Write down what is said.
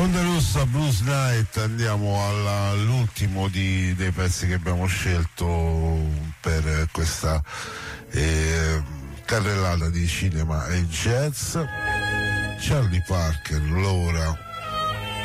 Onda Rossa Blues Night, andiamo all'ultimo dei pezzi che abbiamo scelto per questa carrellata di cinema e jazz. Charlie Parker, Laura